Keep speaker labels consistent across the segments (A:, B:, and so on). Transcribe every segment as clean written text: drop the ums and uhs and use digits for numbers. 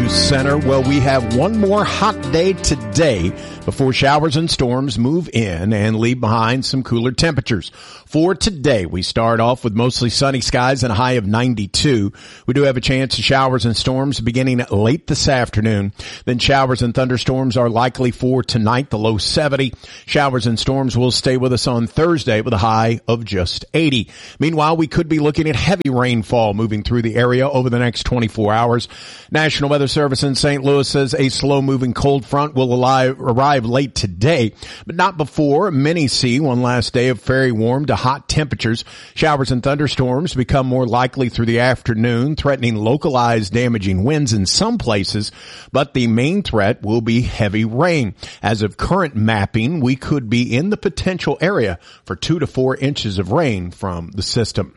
A: News Center. Well, we have one more hot day today before showers and storms move in and leave behind some cooler temperatures. For today, we start off with mostly sunny skies and a high of 92. We do have a chance of showers and storms beginning late this afternoon. Then showers and thunderstorms are likely for tonight, the low 70. Showers and storms will stay with us on Thursday with a high of just 80. Meanwhile, we could be looking at heavy rainfall moving through the area over the next 24 hours. National Weather Service in St. Louis says a slow-moving cold front will arrive late today, but not before many see one last day of very warm to hot temperatures. Showers and thunderstorms become more likely through the afternoon, threatening localized damaging winds in some places, but the main threat will be heavy rain. As of current mapping, we could be in the potential area for 2 to 4 inches of rain from the system.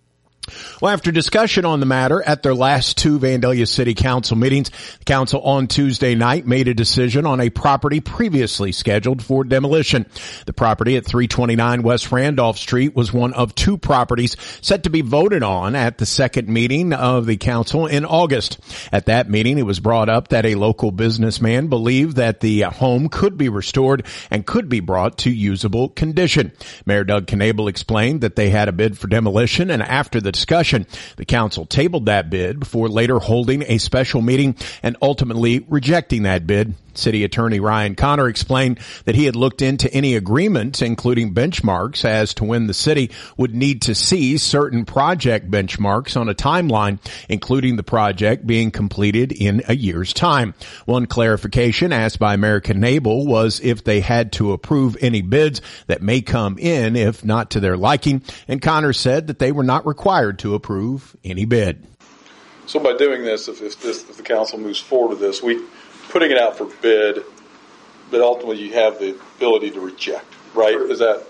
A: Well, after discussion on the matter at their last two Vandalia City Council meetings, the council on Tuesday night made a decision on a property previously scheduled for demolition. The property at 329 West Randolph Street was one of two properties set to be voted on at the second meeting of the council in August. At that meeting, it was brought up that a local businessman believed that the home could be restored and could be brought to usable condition. Mayor Doug Knable explained that they had a bid for demolition, and after the discussion, the council tabled that bid before later holding a special meeting and ultimately rejecting that bid. City Attorney Ryan Connor explained that he had looked into any agreement, including benchmarks, as to when the city would need to see certain project benchmarks on a timeline, including the project being completed in a year's time. One clarification asked by Mayor Knable was if they had to approve any bids that may come in if not to their liking, and Connor said that they were not required to approve any bid.
B: So by doing this, if the council moves forward with this, we putting it out for bid, but ultimately you have the ability to reject, right? Is that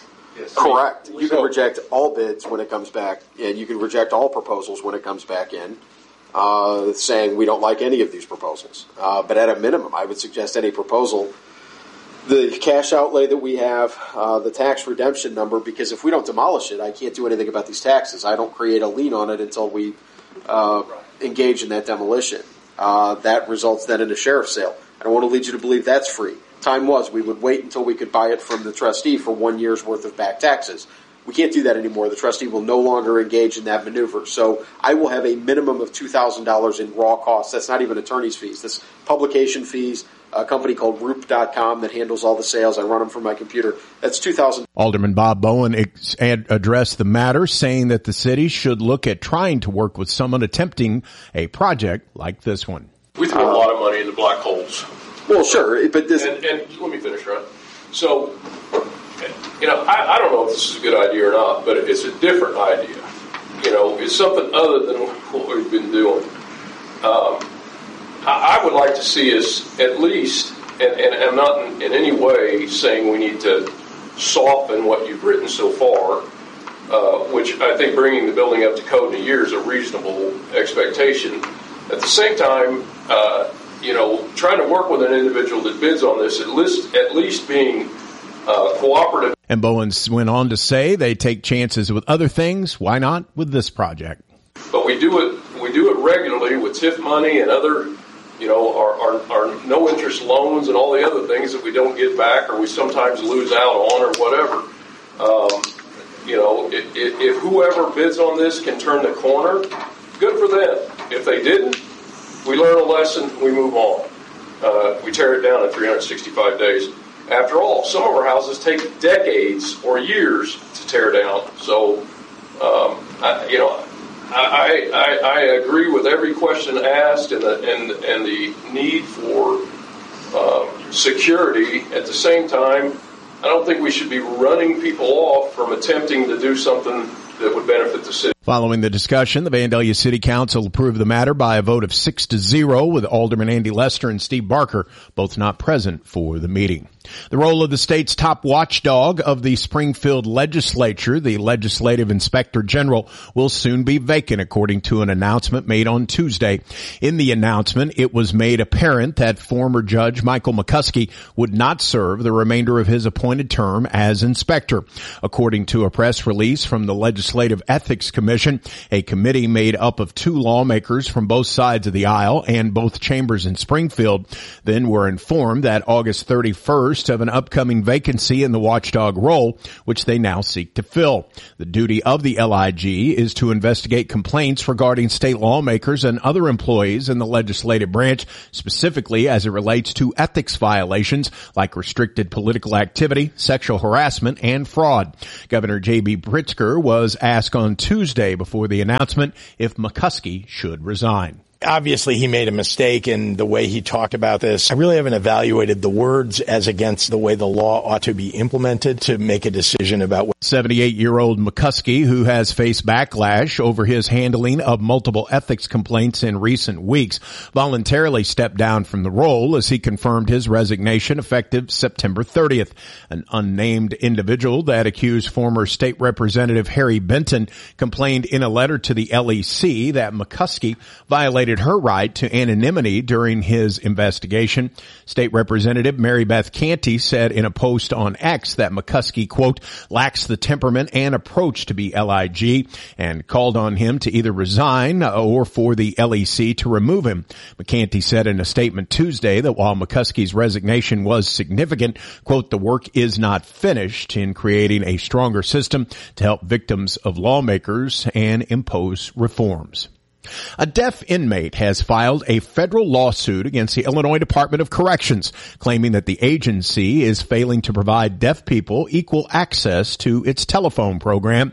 C: correct? You can reject all bids when it comes back, and you can reject all proposals when it comes back in, saying we don't like any of these proposals. But at a minimum, I would suggest any proposal, the cash outlay that we have, the tax redemption number, because if we don't demolish it, I can't do anything about these taxes. I don't create a lien on it until we engage in that demolition. That results then in a sheriff's sale. I don't want to lead you to believe that's free. Time was we would wait until we could buy it from the trustee for 1 year's worth of back taxes. We can't do that anymore. The trustee will no longer engage in that maneuver. So I will have a minimum of $2,000 in raw costs. That's not even attorney's fees. That's publication fees. A company called Roop.com that handles all the sales. I run them from my computer. That's $2,000.
A: Alderman Bob Bowen addressed the matter, saying that the city should look at trying to work with someone attempting a project like this one.
D: We throw a lot of money into black holes.
C: Well, sure, but this...
D: And let me finish, right? So, I don't know if this is a good idea or not, but it's a different idea. It's something other than what we've been doing. I would like to see us at least, and I'm not in any way saying we need to soften what you've written so far, which I think bringing the building up to code in a year is a reasonable expectation. At the same time, trying to work with an individual that bids on this, at least being cooperative.
A: And Bowens went on to say they take chances with other things. Why not with this project?
D: But we do it regularly with TIF money and other, our no interest loans and all the other things that we don't get back or we sometimes lose out on or whatever. If whoever bids on this can turn the corner, good for them. If they didn't, we learn a lesson, we move on. We tear it down in 365 days. After all, some of our houses take decades or years to tear down. So, I agree with every question asked and the need for security. At the same time, I don't think we should be running people off from attempting to do something that would benefit the city.
A: Following the discussion, the Vandalia City Council approved the matter by a vote of 6-0, with Alderman Andy Lester and Steve Barker both not present for the meeting. The role of the state's top watchdog of the Springfield legislature, the Legislative Inspector General, will soon be vacant, according to an announcement made on Tuesday. In the announcement, it was made apparent that former Judge Michael McCuskey would not serve the remainder of his appointed term as inspector. According to a press release from the Legislative Ethics Committee, Commission. A committee made up of 2 lawmakers from both sides of the aisle and both chambers in Springfield then were informed that August 31st of an upcoming vacancy in the watchdog role, which they now seek to fill. The duty of the LIG is to investigate complaints regarding state lawmakers and other employees in the legislative branch, specifically as it relates to ethics violations like restricted political activity, sexual harassment, and fraud. Governor J.B. Pritzker was asked on Tuesday before the announcement if McCuskey should resign.
E: Obviously, he made a mistake in the way he talked about this. I really haven't evaluated the words as against the way the law ought to be implemented to make a decision about what.
A: 78-year-old McCuskey, who has faced backlash over his handling of multiple ethics complaints in recent weeks, voluntarily stepped down from the role as he confirmed his resignation effective September 30th. An unnamed individual that accused former state representative Harry Benton complained in a letter to the LEC that McCuskey violated her right to anonymity during his investigation. State Representative Mary Beth Canty said in a post on X that McCuskey, quote, lacks the temperament and approach to be LIG, and called on him to either resign or for the LEC to remove him. McCanty said in a statement Tuesday that while McCuskey's resignation was significant, quote, the work is not finished in creating a stronger system to help victims of lawmakers and impose reforms. A deaf inmate has filed a federal lawsuit against the Illinois Department of Corrections, claiming that the agency is failing to provide deaf people equal access to its telephone program.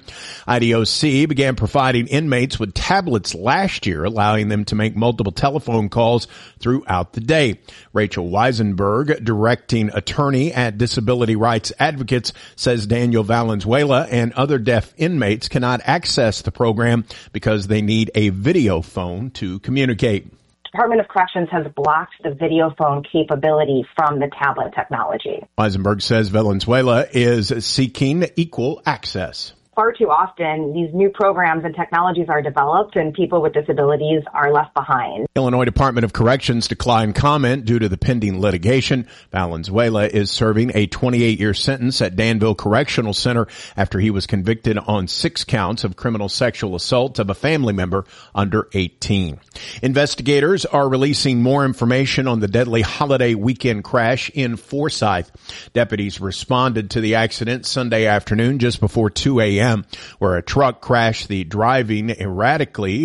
A: IDOC began providing inmates with tablets last year, allowing them to make multiple telephone calls throughout the day. Rachel Weisenberg, directing attorney at Disability Rights Advocates, says Daniel Valenzuela and other deaf inmates cannot access the program because they need a video phone to communicate.
F: Department of Corrections has blocked the video phone capability from the tablet technology.
A: Weisenberg says Valenzuela is seeking equal access.
F: Far too often, these new programs and technologies are developed and people with disabilities are left behind.
A: Illinois Department of Corrections declined comment due to the pending litigation. Valenzuela is serving a 28-year sentence at Danville Correctional Center after he was convicted on 6 counts of criminal sexual assault of a family member under 18. Investigators are releasing more information on the deadly holiday weekend crash in Forsyth. Deputies responded to the accident Sunday afternoon just before 2 a.m. where a truck crashed after driving erratically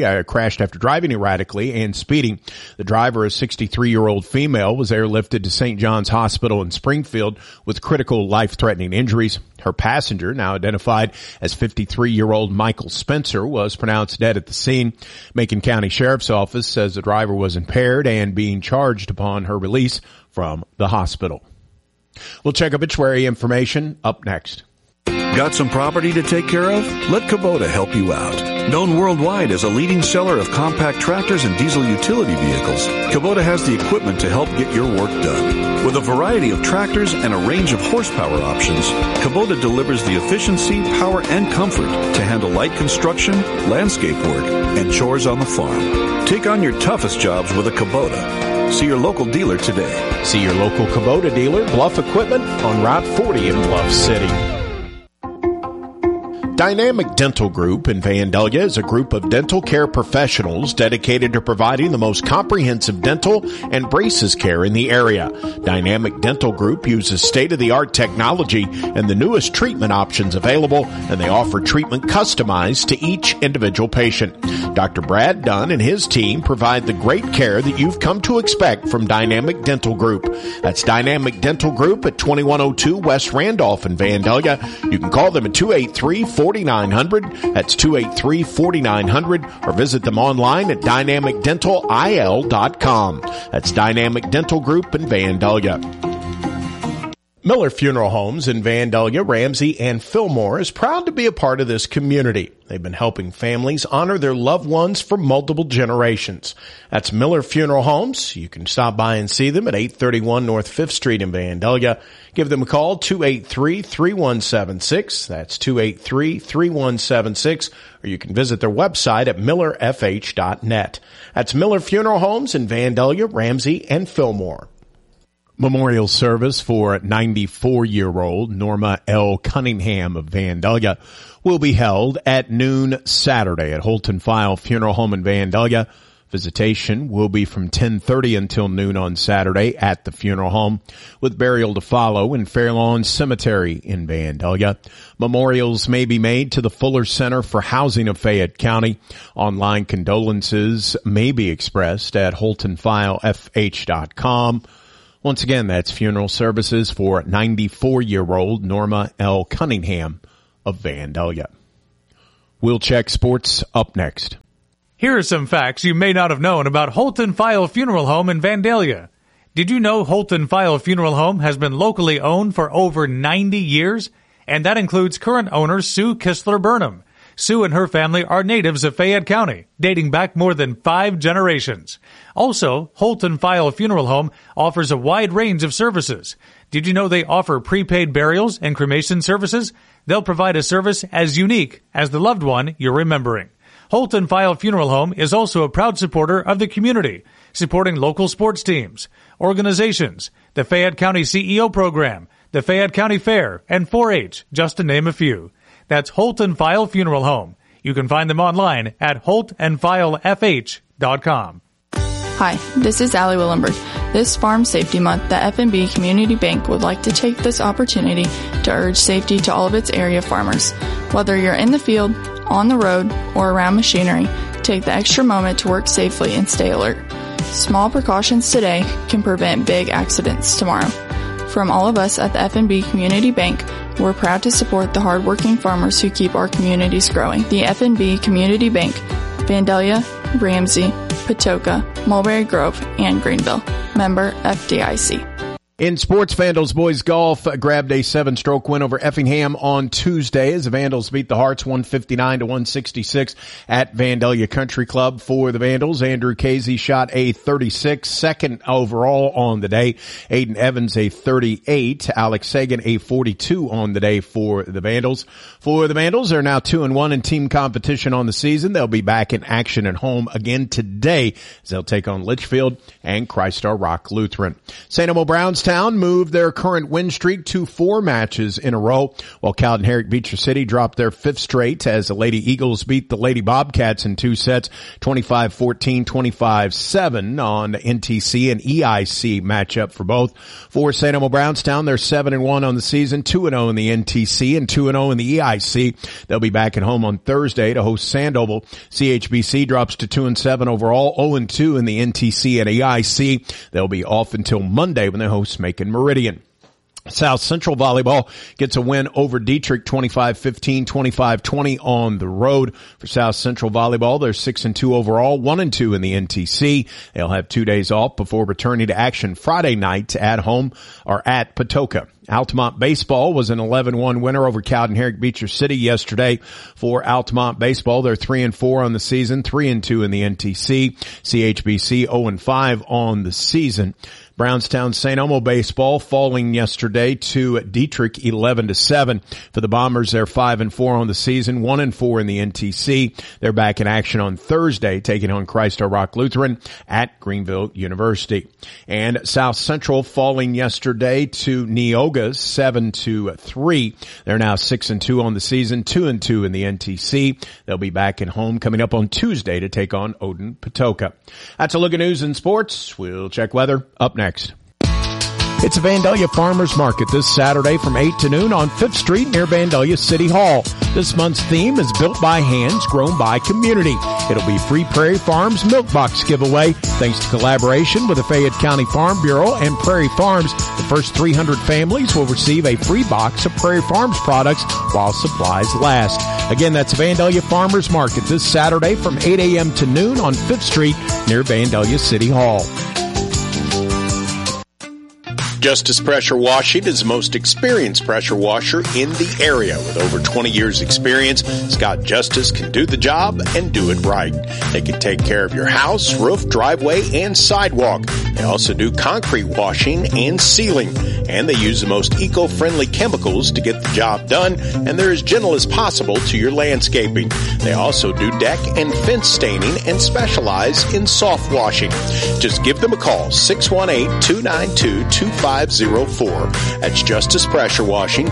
A: and speeding. The driver, a 63-year-old female, was airlifted to St. John's Hospital in Springfield with critical life-threatening injuries. Her passenger, now identified as 53-year-old Michael Spencer, was pronounced dead at the scene. Macon County Sheriff's Office says the driver was impaired and being charged upon her release from the hospital. We'll check obituary information up next.
G: Got some property to take care of? Let Kubota help you out. Known worldwide as a leading seller of compact tractors and diesel utility vehicles, Kubota has the equipment to help get your work done. With a variety of tractors and a range of horsepower options, Kubota delivers the efficiency, power, and comfort to handle light construction, landscape work, and chores on the farm. Take on your toughest jobs with a Kubota. See your local dealer today.
A: See your local Kubota dealer, Bluff Equipment, on Route 40 in Bluff City. Dynamic Dental Group in Vandalia is a group of dental care professionals dedicated to providing the most comprehensive dental and braces care in the area. Dynamic Dental Group uses state-of-the-art technology and the newest treatment options available, and they offer treatment customized to each individual patient. Dr. Brad Dunn and his team provide the great care that you've come to expect from Dynamic Dental Group. That's Dynamic Dental Group at 2102 West Randolph in Vandalia. You can call them at 283-4900. That's 283-4900, or visit them online at dynamicdentalil.com. That's Dynamic Dental Group in Vandalia. Miller Funeral Homes in Vandalia, Ramsey, and Fillmore is proud to be a part of this community. They've been helping families honor their loved ones for multiple generations. That's Miller Funeral Homes. You can stop by and see them at 831 North 5th Street in Vandalia. Give them a call, 283-3176. That's 283-3176. Or you can visit their website at millerfh.net. That's Miller Funeral Homes in Vandalia, Ramsey, and Fillmore. Memorial service for 94-year-old Norma L. Cunningham of Vandalia will be held at noon Saturday at Holton File Funeral Home in Vandalia. Visitation will be from 10:30 until noon on Saturday at the funeral home, with burial to follow in Fairlawn Cemetery in Vandalia. Memorials may be made to the Fuller Center for Housing of Fayette County. Online condolences may be expressed at holtonfilefh.com. Once again, that's funeral services for 94-year-old Norma L. Cunningham of Vandalia. We'll check sports up next.
H: Here are some facts you may not have known about Holton File Funeral Home in Vandalia. Did you know Holton File Funeral Home has been locally owned for over 90 years? And that includes current owner Sue Kistler Burnham. Sue and her family are natives of Fayette County, dating back more than 5 generations. Also, Holton File Funeral Home offers a wide range of services. Did you know they offer prepaid burials and cremation services? They'll provide a service as unique as the loved one you're remembering. Holton File Funeral Home is also a proud supporter of the community, supporting local sports teams, organizations, the Fayette County CEO program, the Fayette County Fair, and 4-H, just to name a few. That's Holton File Funeral Home. You can find them online at holtonfilefh.com.
I: Hi, this is Allie Willenberg. This Farm Safety Month, the FNB Community Bank would like to take this opportunity to urge safety to all of its area farmers. Whether you're in the field, on the road, or around machinery, take the extra moment to work safely and stay alert. Small precautions today can prevent big accidents tomorrow. From all of us at the FNB Community Bank, we're proud to support the hardworking farmers who keep our communities growing. The FNB Community Bank, Vandalia, Ramsey, Patoka, Mulberry Grove, and Greenville. Member FDIC.
A: In sports, Vandals boys golf grabbed a 7-stroke win over Effingham on Tuesday as the Vandals beat the Hearts 159-166 at Vandalia Country Club. For the Vandals, Andrew Casey shot a 36, second overall on the day. Aiden Evans a 38, Alex Sagan a 42 on the day for the Vandals. For the Vandals, they're now 2-1 in team competition on the season. They'll be back in action at home again today as they'll take on Litchfield and Christ Our Rock Lutheran. St. Elmo Brownstown moved their current win streak to 4 matches in a row, while Cowden Herrick Beecher City dropped their 5th straight as the Lady Eagles beat the Lady Bobcats in 2 sets, 25-14, 25-7 on NTC and EIC matchup for both. For St. Elmo Brownstown, they're 7-1 on the season, 2-0 in the NTC and 2-0 in the EIC. They'll be back at home on Thursday to host Sandoval. CHBC drops to 2-7 overall, 0-2 in the NTC and EIC. They'll be off until Monday when they host Macon Meridian. South Central Volleyball gets a win over Dietrich 25-15, 25-20 on the road. For South Central Volleyball, they're 6-2 overall, 1-2 in the NTC. They'll have 2 days off before returning to action Friday night at home or at Patoka. Altamont Baseball was an 11-1 winner over Cowden Herrick Beecher City yesterday. For Altamont Baseball, they're 3-4 on the season, 3-2 in the NTC. CHBC 0-5 on the season. Brownstown St. Elmo baseball falling yesterday to Dietrich 11-7. For the Bombers, they're 5-4 on the season, 1-4 in the NTC. They're back in action on Thursday, taking on Christ Our Rock Lutheran at Greenville University. And South Central falling yesterday to Neoga 7-3. They're now 6-2 on the season, 2-2 in the NTC. They'll be back at home coming up on Tuesday to take on Odin Patoka. That's a look at news and sports. We'll check weather up next. It's a Vandalia Farmers Market this Saturday from 8 to noon on 5th Street near Vandalia City Hall. This month's theme is Built by Hands, Grown by Community. It'll be Free Prairie Farms Milk Box giveaway thanks to collaboration with the Fayette County Farm Bureau and Prairie Farms. The first 300 families will receive a free box of Prairie Farms products while supplies last. Again, that's Vandalia Farmers Market this Saturday from 8 a.m. to noon on 5th Street near Vandalia City Hall. Justice Pressure Washing is the most experienced pressure washer in the area. With over 20 years experience, Scott Justice can do the job and do it right. They can take care of your house, roof, driveway, and sidewalk. They also do concrete washing and sealing. And they use the most eco-friendly chemicals to get the job done, and they're as gentle as possible to your landscaping. They also do deck and fence staining and specialize in soft washing. Just give them a call, 618-292-25 618-292-2504. That's Justice Pressure Washing,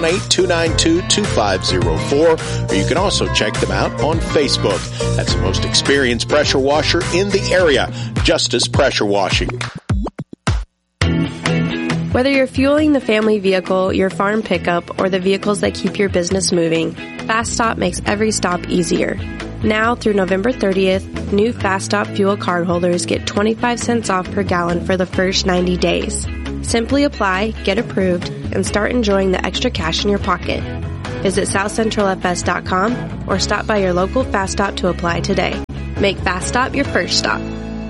A: 618-292-2504. Or you can also check them out on Facebook. That's the most experienced pressure washer in the area, Justice Pressure Washing.
J: Whether you're fueling the family vehicle, your farm pickup, or the vehicles that keep your business moving, Fast Stop makes every stop easier. Now through November 30th, new Fast Stop fuel cardholders get 25 cents off per gallon for the first 90 days. Simply apply, get approved, and start enjoying the extra cash in your pocket. Visit SouthCentralFS.com or stop by your local Fast Stop to apply today. Make Fast Stop your first stop.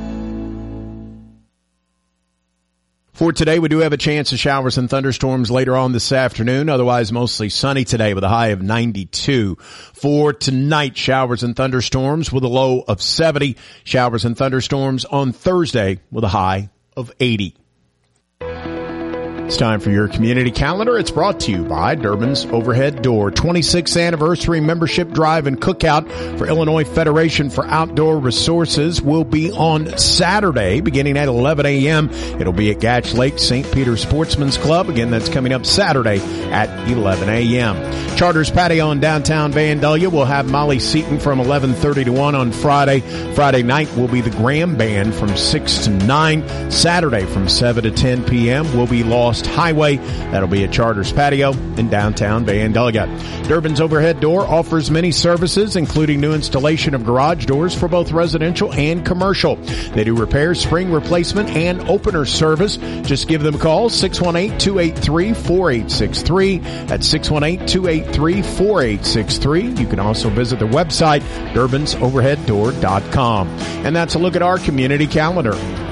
A: For today, we do have a chance of showers and thunderstorms later on this afternoon. Otherwise, mostly sunny today with a high of 92. For tonight, showers and thunderstorms with a low of 70. Showers and thunderstorms on Thursday with a high of 80. It's time for your community calendar. It's brought to you by Durbin's Overhead Door. 26th anniversary membership drive and cookout for Illinois Federation for Outdoor Resources will be on Saturday beginning at 11 a.m. It'll be at Gatch Lake St. Peter Sportsman's Club. Again, that's coming up Saturday at 11 a.m. Charters Patio in downtown Vandalia will have Molly Seaton from 11:30 to 1 on Friday. Friday night will be the Graham Band from 6 to 9. Saturday from 7 to 10 p.m. will be Lost Highway. That'll be at Charters Patio in downtown Vandalia. Durbin's Overhead Door offers many services, including new installation of garage doors for both residential and commercial. They do repairs, spring replacement, and opener service. Just give them a call, 618-283-4863. That's 618-283-4863. You can also visit their website, DurbinsOverheadDoor.com. And that's a look at our community calendar.